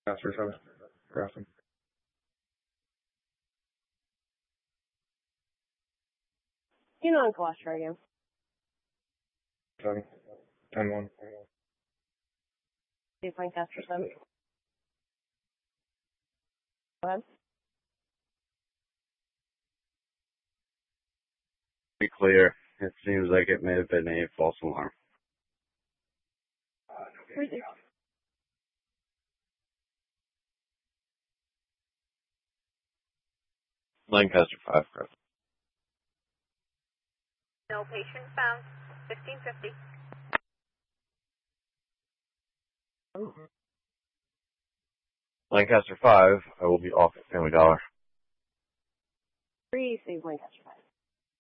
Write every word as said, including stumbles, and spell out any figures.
Lancaster seven. Grafton. You know, on Colostro again. seven. ten one. Steve Lancaster seven. Go ahead. Be clear. It seems like it may have been a false alarm. Where's Lancaster five, correct. No patient found. fifteen fifty. Lancaster five, I will be off at Family Dollar. Three, Steve Lancaster five.